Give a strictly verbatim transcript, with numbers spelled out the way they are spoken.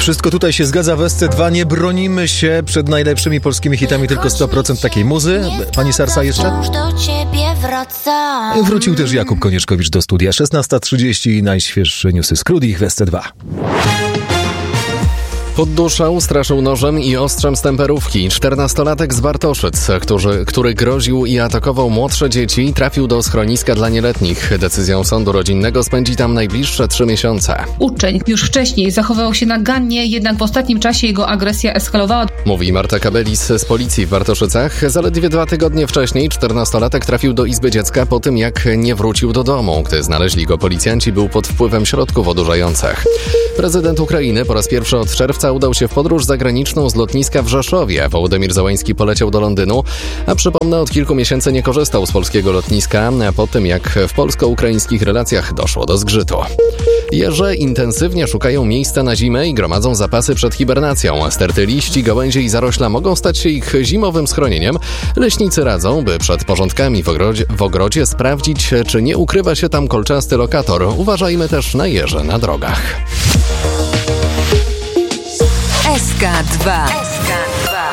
Wszystko tutaj się zgadza w S C dwa. Nie bronimy się przed najlepszymi polskimi hitami, tylko sto procent takiej muzy. Pani Sarsa jeszcze? Wrócił też Jakub Konieczkowicz do studia. szesnasta trzydzieści. Najświeższe newsy z Krudich w S C dwa. Podduszał, straszył nożem i ostrzem z temperówki. Czternastolatek z Bartoszyc, który, który groził i atakował młodsze dzieci, trafił do schroniska dla nieletnich. Decyzją sądu rodzinnego spędzi tam najbliższe trzy miesiące. Uczeń już wcześniej zachowywał się nagannie, jednak w ostatnim czasie jego agresja eskalowała. Mówi Marta Kabelis z policji w Bartoszycach. Zaledwie dwa tygodnie wcześniej czternastolatek trafił do izby dziecka po tym, jak nie wrócił do domu. Gdy znaleźli go policjanci, był pod wpływem środków odurzających. Prezydent Ukrainy po raz pierwszy od czerwca udał się w podróż zagraniczną z lotniska w Rzeszowie. Wołodymyr Zełański poleciał do Londynu, a przypomnę, od kilku miesięcy nie korzystał z polskiego lotniska po tym, jak w polsko-ukraińskich relacjach doszło do zgrzytu. Jeże intensywnie szukają miejsca na zimę i gromadzą zapasy przed hibernacją. Sterty liści, gałęzie i zarośla mogą stać się ich zimowym schronieniem. Leśnicy radzą, by przed porządkami w ogrodzie, w ogrodzie sprawdzić, czy nie ukrywa się tam kolczasty lokator. Uważajmy też na jeże na drogach. S K dwa. S K dwa.